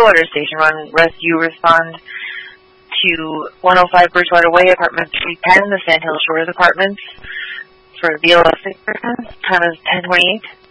Stillwater Station Run rescue respond to 105 Bridgewater Way, apartment 310, the Sand Hill Shores Apartments, for BLS 6 person. Time is 10:28.